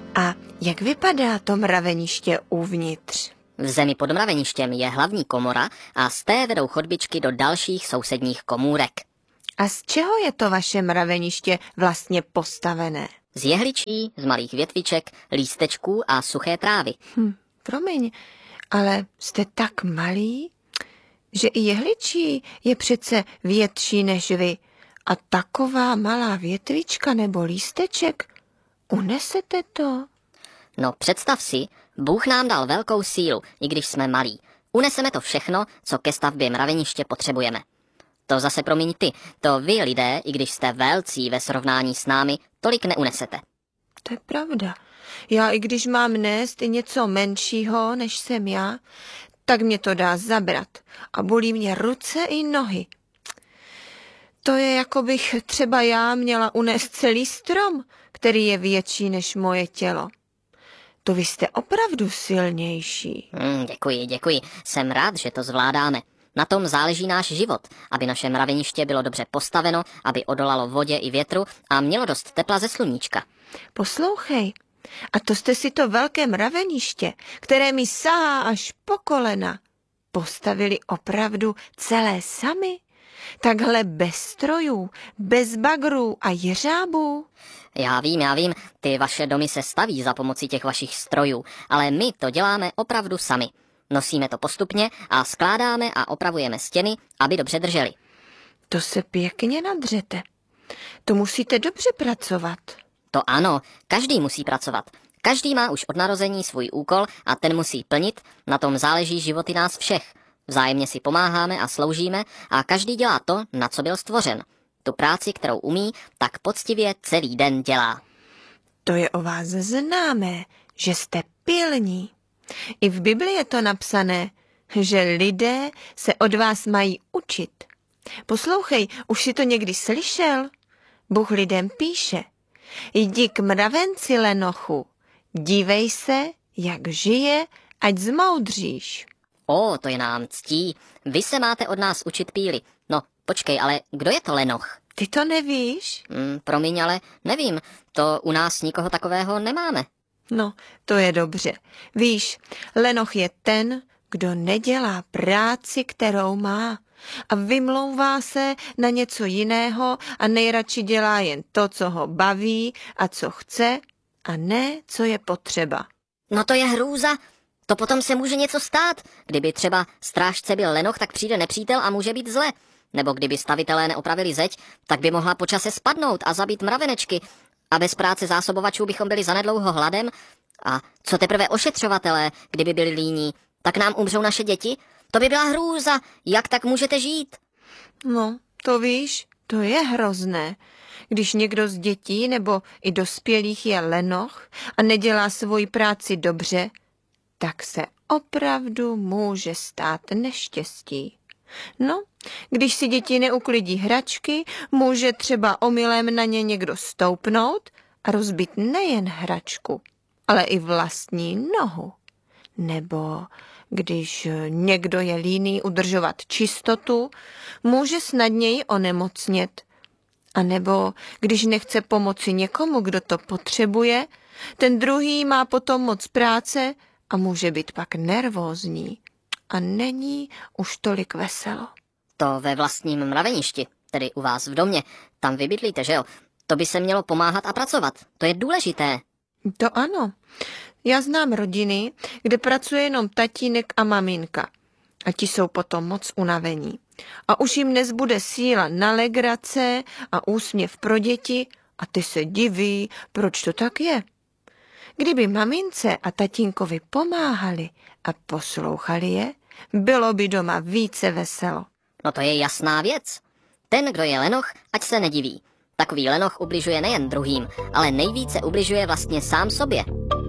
A jak vypadá to mraveniště uvnitř? V zemi pod mraveništěm je hlavní komora a z té vedou chodbičky do dalších sousedních komůrek. A z čeho je to vaše mraveniště vlastně postavené? Z jehličí, z malých větviček, lístečků a suché trávy. Promiň, ale jste tak malý, že i jehličí je přece větší než vy. A taková malá větvička nebo lísteček, unesete to? No představ si, Bůh nám dal velkou sílu, i když jsme malí. Uneseme to všechno, co ke stavbě mraveniště potřebujeme. To zase promiň ty, to vy lidé, i když jste velcí ve srovnání s námi, tolik neunesete. To je pravda. Já i když mám nést i něco menšího, než jsem já, tak mě to dá zabrat a bolí mě ruce i nohy. To je, jako bych třeba já měla unést celý strom, který je větší než moje tělo. To vy jste opravdu silnější. Děkuji. Jsem rád, že to zvládáme. Na tom záleží náš život, aby naše mraveniště bylo dobře postaveno, aby odolalo vodě i větru a mělo dost tepla ze sluníčka. Poslouchej, a to jste si to velké mraveniště, které mi sahá až po kolena, postavili opravdu celé sami? Takhle bez strojů, bez bagrů a jeřábů? Já vím, ty vaše domy se staví za pomocí těch vašich strojů, ale my to děláme opravdu sami. Nosíme to postupně a skládáme a opravujeme stěny, aby dobře držely. To se pěkně nadřete. To musíte dobře pracovat. To ano, každý musí pracovat. Každý má už od narození svůj úkol a ten musí plnit, na tom záleží životy nás všech. Vzájemně si pomáháme a sloužíme a každý dělá to, na co byl stvořen. Tu práci, kterou umí, tak poctivě celý den dělá. To je o vás známé, že jste pilní. I v Bibli je to napsané, že lidé se od vás mají učit. Poslouchej, už si to někdy slyšel? Bůh lidem píše: jdi k mravenci lenochu, dívej se, jak žije, ať zmoudříš. To je nám ctí. Vy se máte od nás učit píli. No, počkej, ale kdo je to lenoch? Ty to nevíš? Promiň, ale nevím. To u nás nikoho takového nemáme. No, to je dobře. Víš, lenoch je ten, kdo nedělá práci, kterou má a vymlouvá se na něco jiného a nejradši dělá jen to, co ho baví a co chce a ne, co je potřeba. No to je hrůza. To potom se může něco stát. Kdyby třeba strážce byl lenoch, tak přijde nepřítel a může být zle. Nebo kdyby stavitelé neopravili zeď, tak by mohla po čase spadnout a zabít mravenečky. A bez práce zásobovačů bychom byli zanedlouho hladem. A co teprve ošetřovatelé, kdyby byli líní, tak nám umřou naše děti? To by byla hrůza. Jak tak můžete žít? No, to víš, to je hrozné. Když někdo z dětí nebo i dospělých je lenoch a nedělá svoji práci dobře, tak se opravdu může stát neštěstí. No, když si děti neuklidí hračky, může třeba omylem na ně někdo stoupnout a rozbít nejen hračku, ale i vlastní nohu. Nebo když někdo je líný udržovat čistotu, může snadněji onemocnět. A nebo když nechce pomoci někomu, kdo to potřebuje, ten druhý má potom moc práce a může být pak nervózní. A není už tolik veselo. To ve vlastním mraveništi, tedy u vás v domě, tam vy bydlíte, že jo? To by se mělo pomáhat a pracovat. To je důležité. To ano. Já znám rodiny, kde pracuje jenom tatínek a maminka. A ti jsou potom moc unavení. A už jim nezbude síla na legrace a úsměv pro děti a ty se diví, proč to tak je. Kdyby mamince a tatínkovi pomáhali a poslouchali je, bylo by doma více veselo. No to je jasná věc. Ten, kdo je lenoch, ať se nediví. Takový lenoch ubližuje nejen druhým, ale nejvíce ubližuje vlastně sám sobě.